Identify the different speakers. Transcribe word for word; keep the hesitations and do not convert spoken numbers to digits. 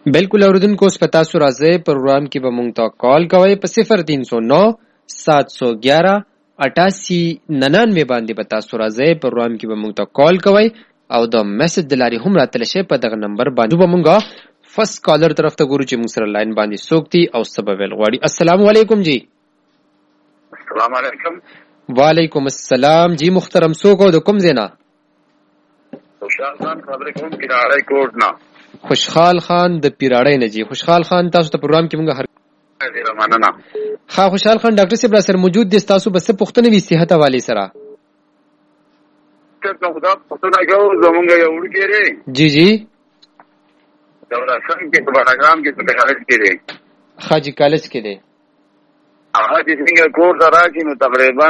Speaker 1: बिल्कुल اوریدونکو اوس پتا سو راځي پروګرام کې به مونږ ته کال کوي په صفر تین سو نو سات سو گیارہ اٹھاسی ننانوے باندې پتا سو راځي پروګرام کې به مونږ ته کال کوي او د میسج دلاري هم راتل شي په دغه نمبر باندې به مونږه فرست کالر طرف ته ګورو چې موږ سره لاین باندې سوکتي او سبب ول غواړي. السلام علیکم جی.
Speaker 2: السلام علیکم.
Speaker 1: وعلیکم السلام جی. محترم سوکو د کوم زینا؟
Speaker 2: خوشحال خان خبرې کوم پیراړی کوټ نه.
Speaker 1: خوشحال خان د پیراړی نه جی. خوشحال خان تاسو ته پروګرام کې موږ هر
Speaker 2: ډیره مننه.
Speaker 1: ها خوشحال خان ډاکټر صاحب را سره موجود دي. تاسو بس پوښتنه وی صحت حواله سره
Speaker 2: څنګه خدا پښتون راغو زمونږ یو وړکېره
Speaker 1: جی جی
Speaker 2: دا څنګه کې په باراګرام کې څه کالج کې دي.
Speaker 1: خاجي کالج کې دي.
Speaker 2: هغه چې څنګه کور راځي نو تقریبا